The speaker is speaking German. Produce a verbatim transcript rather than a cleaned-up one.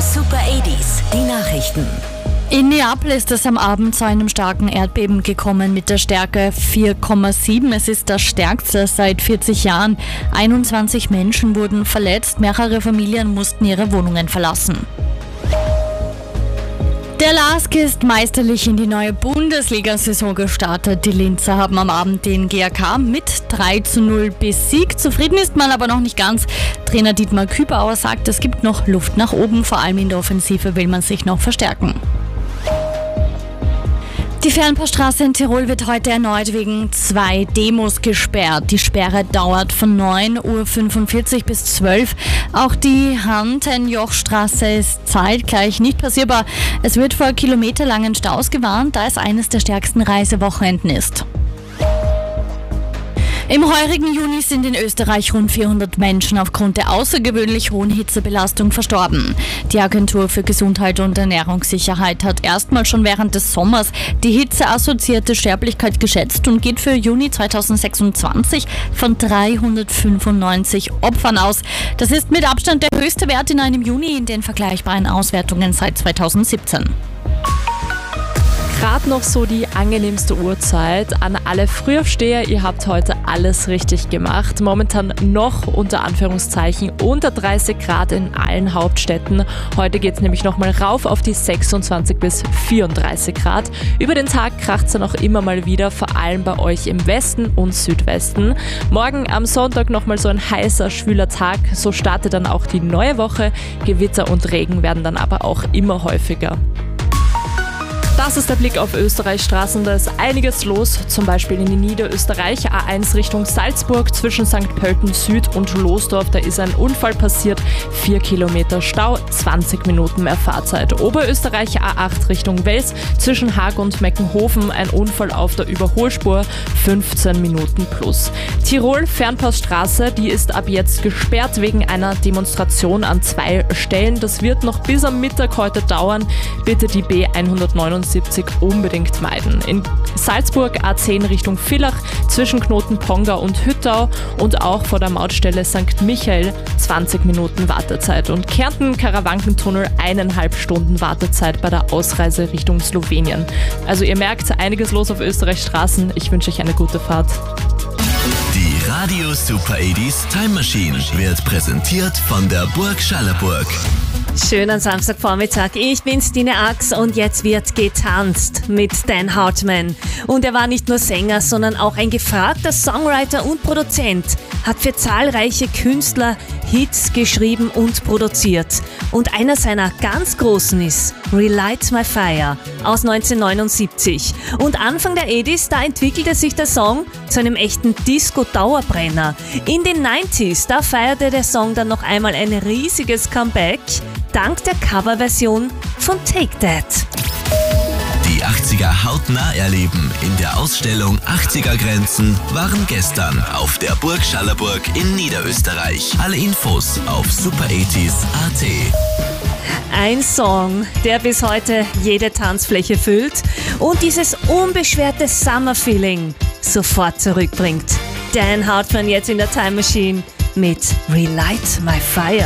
Super achtziger, die Nachrichten. In Neapel ist es am Abend zu einem starken Erdbeben gekommen mit der Stärke vier Komma sieben. Es ist das stärkste seit vierzig Jahren. einundzwanzig Menschen wurden verletzt, mehrere Familien mussten ihre Wohnungen verlassen. Der LASK ist meisterlich in die neue Bundesliga-Saison gestartet. Die Linzer haben am Abend den G A K mit drei zu null besiegt. Zufrieden ist man aber noch nicht ganz. Trainer Dietmar Kübauer sagt, es gibt noch Luft nach oben. Vor allem in der Offensive will man sich noch verstärken. Die Fernpassstraße in Tirol wird heute erneut wegen zwei Demos gesperrt. Die Sperre dauert von neun Uhr fünfundvierzig bis zwölf. Auch die Hantenjochstraße ist zeitgleich nicht passierbar. Es wird vor kilometerlangen Staus gewarnt, da es eines der stärksten Reisewochenenden ist. Im heurigen Juni sind in Österreich rund vierhundert Menschen aufgrund der außergewöhnlich hohen Hitzebelastung verstorben. Die Agentur für Gesundheit und Ernährungssicherheit hat erstmals schon während des Sommers die hitzeassoziierte Sterblichkeit geschätzt und geht für Juni zweitausendsechsundzwanzig von dreihundertfünfundneunzig Opfern aus. Das ist mit Abstand der höchste Wert in einem Juni in den vergleichbaren Auswertungen seit zweitausendsiebzehn. Gerade noch so die angenehmste Uhrzeit. An alle Frühaufsteher, ihr habt heute alles richtig gemacht. Momentan noch unter Anführungszeichen unter dreißig Grad in allen Hauptstädten. Heute geht es nämlich nochmal rauf auf die sechsundzwanzig bis vierunddreißig Grad. Über den Tag kracht es dann auch immer mal wieder, vor allem bei euch im Westen und Südwesten. Morgen am Sonntag nochmal so ein heißer, schwüler Tag. So startet dann auch die neue Woche. Gewitter und Regen werden dann aber auch immer häufiger. Das ist der Blick auf Österreichs Straßen, da ist einiges los, zum Beispiel in Niederösterreich, A eins Richtung Salzburg zwischen Sankt Pölten Süd und Losdorf, da ist ein Unfall passiert, vier Kilometer Stau, zwanzig Minuten mehr Fahrzeit. Oberösterreich A acht Richtung Wels zwischen Haag und Meckenhofen, ein Unfall auf der Überholspur, fünfzehn Minuten plus. Tirol Fernpassstraße, die ist ab jetzt gesperrt wegen einer Demonstration an zwei Stellen, das wird noch bis am Mittag heute dauern, bitte die B hundertneunundsiebzig unbedingt meiden. In Salzburg A zehn Richtung Villach zwischen Knoten Pongau und Hüttau und auch vor der Mautstelle Sankt Michael zwanzig Minuten Wartezeit und Kärnten Karawankentunnel eineinhalb Stunden Wartezeit bei der Ausreise Richtung Slowenien. Also ihr merkt, einiges los auf Österreichs Straßen. Ich wünsche euch eine gute Fahrt. Die Radio Super achtziger Time Machine wird präsentiert von der Burg Schallerburg. Schönen Samstagvormittag, ich bin Stine Ax und jetzt wird getanzt mit Dan Hartman. Und er war nicht nur Sänger, sondern auch ein gefragter Songwriter und Produzent, hat für zahlreiche Künstler Hits geschrieben und produziert. Und einer seiner ganz großen ist Relight My Fire aus neunzehnhundertneunundsiebzig. Und Anfang der achtziger, da entwickelte sich der Song zu einem echten Disco-Dauerbrenner. In den neunziger, da feierte der Song dann noch einmal ein riesiges Comeback, dank der Coverversion von Take That. Die achtziger hautnah erleben in der Ausstellung achtziger Grenzen waren gestern auf der Burg Schallerburg in Niederösterreich. Alle Infos auf super achtziger Punkt at. Ein Song, der bis heute jede Tanzfläche füllt und dieses unbeschwerte Summer-Feeling sofort zurückbringt. Dan Hartman jetzt in der Time Machine mit Relight My Fire.